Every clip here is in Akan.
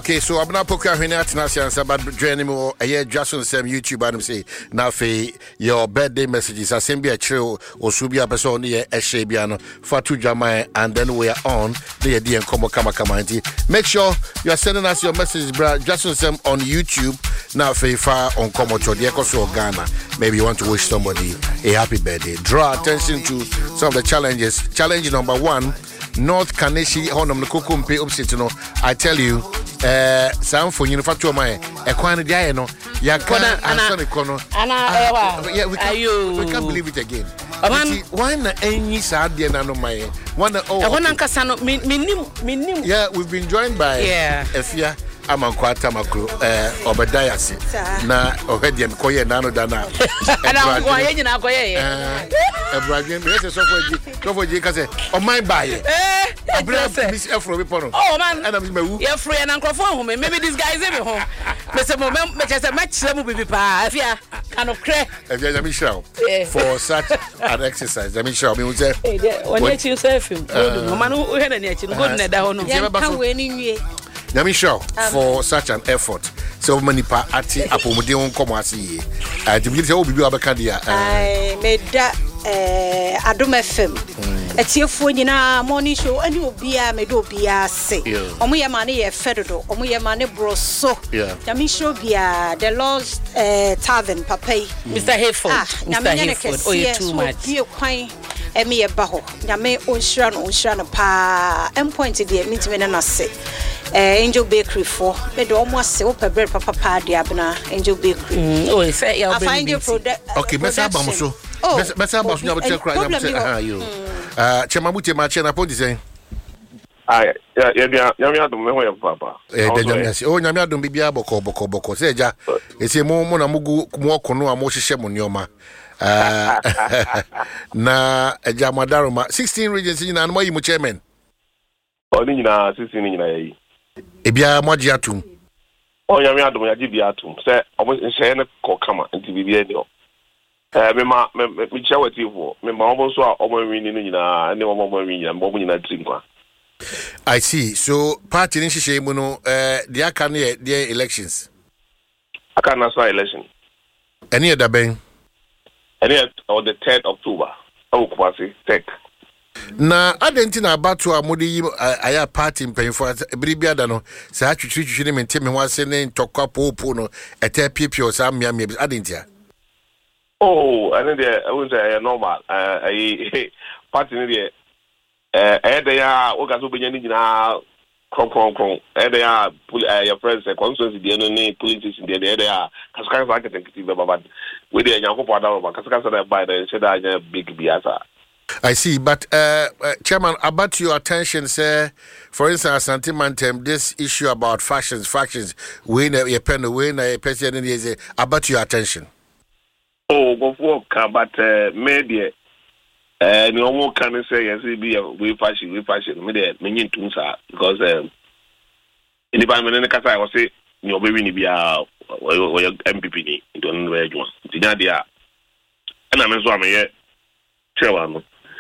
Okay, so I'm not poking here tonight. But joining me, Jason Sam YouTube and say now for your birthday messages. I send me a chill or subia person here Eshabiano Fatu Jamai, and then we are on the idea and come kama. Make sure you are sending us your messages, bro. Jason Sam on YouTube now for far on Komoto Diakoso Ghana. Maybe you want to wish somebody a happy birthday. Draw attention to some of the challenges. Challenge number 1. North Kaneshi Honam Kukumpe Upsitino. I tell you, some for Unifatu Mai, a quantity no, Yakana and Sonicon. Yeah, we can't believe it again. Why not any sad dear Nano Mai? Yeah, we've been joined by Efia. Amankwata makro Obadiah si na ohedian koye nano dana ana koye nyina koye Ebrahim yes so for ji ka say o man buy Ebrahim miss efro be pono oh man ana miss mewu ye free na nkrofo home maybe this guy is me home me say mo me say match mu bibi pa afia kind of cre afia ya Michelle for such an exercise ya Michelle me say when you see yourself go man who he na echi go na da ho no kan we ni nwie Yamisha for such an effort. So many party apomodin komo ase. The be say obibi abeka dia. Made Adom FM. Etiefo nyina morning show ani obia me do obia se. Omo ye mane ye fedodo, omo ye mane broso. Yamisha obia the Lord's Tavern papai. Mr. Hayford. Mr. Hayford. Oh you too much. Ye kwan emi ye ba ho. Nyame onhira no pa. Endpoint dey mitime na se. Angel Bakery for me do almost say open bread papa dia bna Angel Bakery. Oh, say you find your product. Okay, mesa bamuso. Mesa bamuso na be cry na you. Chemabuche ma che na podi say. Ah, ya nyame adom me ho ya papa. Nyame asi. Oh, nyame adom bibia boko. Say ja. Ese mo na mugu mo kono a mo hihye mo nioma. Na eja madaroma 16 regions nyina no yi mo chairman. Oni nyina 16 nyina yi. Ebia moji atum. O nyame adom ya ji atum. Se omo nhye ne kokama nti bibia ni o. Me chawati fo. Me ma omo so a omo wini ni nyina ne omo wini nyina omo nyina trinkwa. I see. So party ni hihye mu no the aka ne the elections. Aka national election. Any other ben? Any on the 3rd October. Okupasi Tech. Na adentina abatu amodi aya party mpenfo bribia da no sa atwitwi ne menteme ho ase ne ntokwa popo no ete piepio sa mmia adentia and then I won't say normal party ne dey dey ya o ga so benya ni nyina kron dey ya your friends constituency dey no ne politics dey ya kasaka sa ketenkiti be baba we dey nyankopɔ da baba kasaka sa by the say da big biasa. I see, but Chairman, about your attention, sir. For instance, Santimantem, this issue about factions, when a pen, when a person is about your attention. Oh, go for but media, no more can say yes, we fashion, meaning to because in the Bible, I was say, no baby, be a MPP, don't wear one. Dinadia, and I'm so I'm here, Chairman.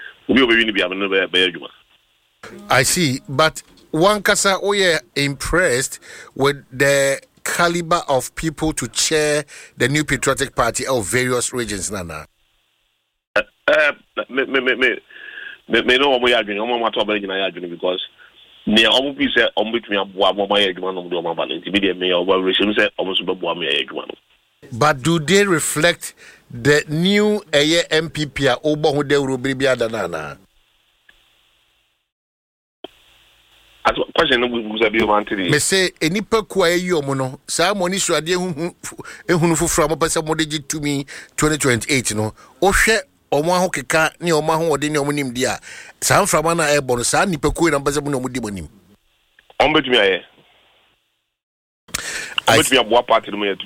I see, but one kasa oye impressed with the caliber of people to chair the New Patriotic Party of various regions, Nana. Me no mo yadwene o mo mato ba gina yadwene because ne o bi se o betumi aboa mo ma yadwuma no do o ma ba nti bi de me o ba rehim se o mo so beboa me yadwuma no. But do they reflect the new MPP a obo ho de urobiribia da na? As question no buza bi o mantiri. Me say enipa ku ayi omo no sa money so ade ehunu fufura mo pese mo de gitumi 2028 no. O hwe omo aho keka ne omo aho ode ne omo nim dia. Sa mframa na ebo no sa nipa ku na pese mo no mo di monim. On betumi aye. I betumi aboa party no